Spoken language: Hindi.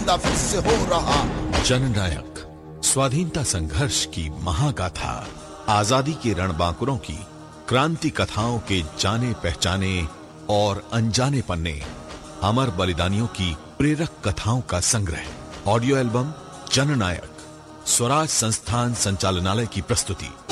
जिंदा फिर से हो रहा। जननायक स्वाधीनता संघर्ष की महागाथा, आजादी के रणबांकुरों की क्रांति कथाओं के जाने पहचाने और अनजाने पन्ने, अमर बलिदानियों की प्रेरक कथाओं का संग्रह। ऑडियो एल्बम जननायक, स्वराज संस्थान संचालनालय की प्रस्तुति।